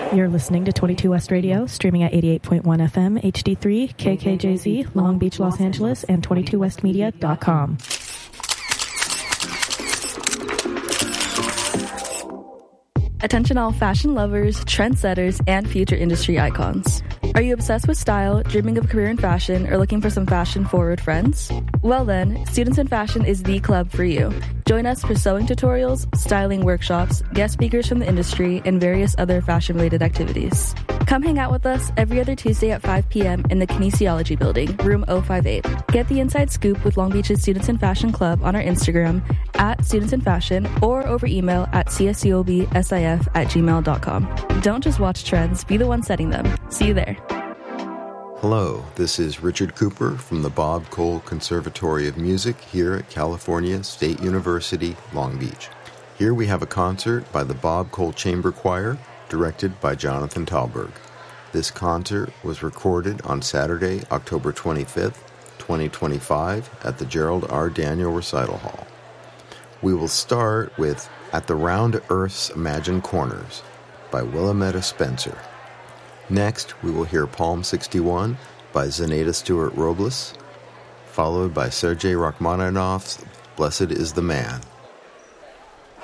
You're listening to 22 West Radio, streaming at 88.1 FM, HD3, KKJZ, Long Beach, Los Angeles, and 22westmedia.com. Attention all fashion lovers, trendsetters, and future industry icons. Are you obsessed with style, dreaming of a career in fashion, or looking for some fashion-forward friends? Well then, Students in Fashion is the club for you. Join us for sewing tutorials, styling workshops, guest speakers from the industry, and various other fashion-related activities. Come hang out with us every other Tuesday at 5 p.m. in the Kinesiology Building, room 058. Get the inside scoop with Long Beach's Students in Fashion Club on our Instagram, at Students in Fashion, or over email at cscobsif@gmail.com. Don't just watch trends, be the one setting them. See you there. Hello, this is Richard Cooper from the Bob Cole Conservatory of Music here at California State University, Long Beach. Here we have a concert by the Bob Cole Chamber Choir, directed by Jonathan Talberg. This concert was recorded on Saturday, October 25th, 2025 at the Gerald R. Daniel Recital Hall. We will start with At the Round Earth's Imagined Corners by Willametta Spencer. Next, we will hear Palm 61 by Zenaida Stewart Robles, followed by Sergei Rachmaninoff's Blessed is the Man.